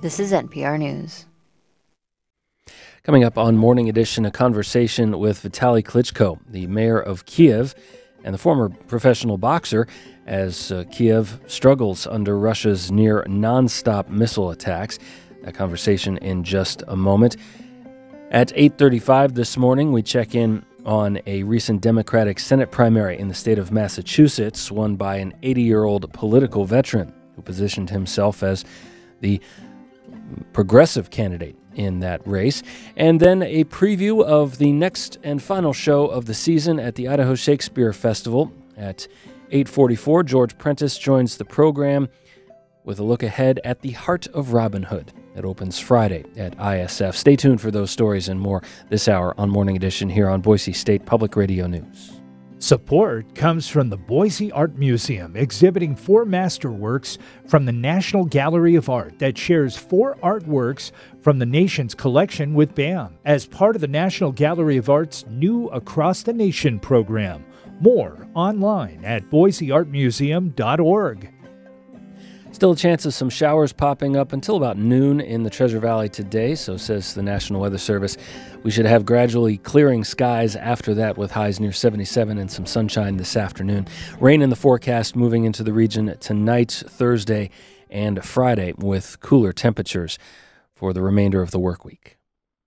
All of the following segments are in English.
This is NPR News. Coming up on Morning Edition, a conversation with Vitaly Klitschko, the mayor of Kiev and the former professional boxer, as Kiev struggles under Russia's near nonstop missile attacks. That conversation in just a moment. At 8:35 this morning, we check in on a recent Democratic Senate primary in the state of Massachusetts, won by an 80-year-old political veteran who positioned himself as the progressive candidate in that race. And then a preview of the next and final show of the season at the Idaho Shakespeare Festival. At 8:44, George Prentice joins the program with a look ahead at The Heart of Robin Hood. That opens Friday at ISF. Stay tuned for those stories and more this hour on Morning Edition here on Boise State Public Radio News. Support comes from the Boise Art Museum, exhibiting 4 masterworks from the National Gallery of Art that shares 4 artworks from the nation's collection with BAM as part of the National Gallery of Art's new Across the Nation program. More online at boiseartmuseum.org. Still a chance of some showers popping up until about noon in the Treasure Valley today, so says the National Weather Service. We should have gradually clearing skies after that with highs near 77 and some sunshine this afternoon. Rain in the forecast moving into the region tonight, Thursday, and Friday with cooler temperatures for the remainder of the work week.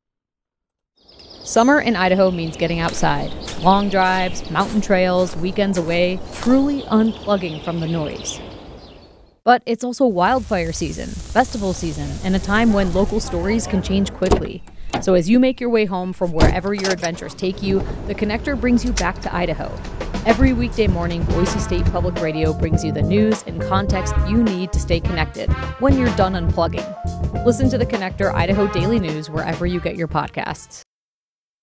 Summer in Idaho means getting outside. Long drives, mountain trails, weekends away, truly unplugging from the noise. But it's also wildfire season, festival season, and a time when local stories can change quickly. So as you make your way home from wherever your adventures take you, The Connector brings you back to Idaho. Every weekday morning, Boise State Public Radio brings you the news and context you need to stay connected when you're done unplugging. Listen to The Connector Idaho Daily News wherever you get your podcasts.